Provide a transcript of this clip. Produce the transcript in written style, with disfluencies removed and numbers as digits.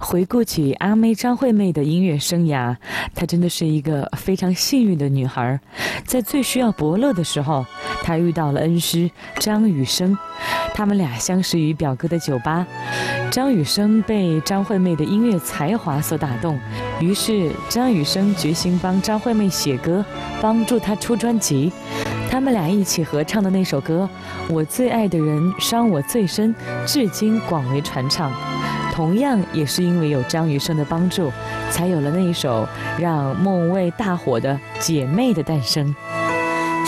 回顾起阿妹张惠妹的音乐生涯，她真的是一个非常幸运的女孩。在最需要伯乐的时候，她遇到了恩师张雨生，他们俩相识于表哥的酒吧。张雨生被张惠妹的音乐才华所打动，于是张雨生决心帮张惠妹写歌，帮助她出专辑。他们俩一起合唱的那首歌《我最爱的人伤我最深》，至今广为传唱。同样也是因为有张雨生的帮助，才有了那一首让莫文蔚大火的《姐妹》的诞生。